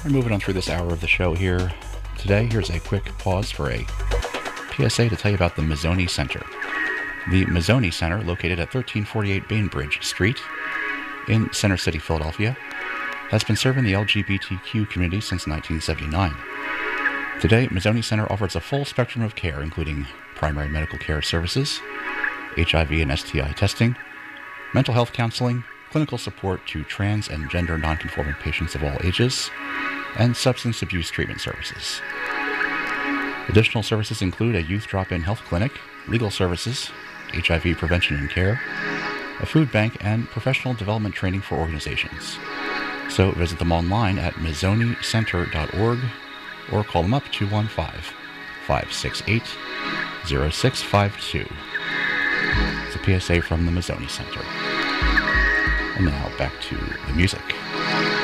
We're moving on through this hour of the show here. Today, here's a quick pause for a PSA to tell you about the Mazzoni Center. The Mazzoni Center, located at 1348 Bainbridge Street in Center City, Philadelphia, has been serving the LGBTQ community since 1979. Today, Mazzoni Center offers a full spectrum of care, including primary medical care services, HIV and STI testing, mental health counseling, clinical support to trans and gender nonconforming patients of all ages, and substance abuse treatment services. Additional services include a youth drop-in health clinic, legal services, HIV prevention and care, a food bank, and professional development training for organizations. So visit them online at mazzonicenter.org or call them up 215-568-0652. It's a PSA from the Mazzoni Center. And now back to the music.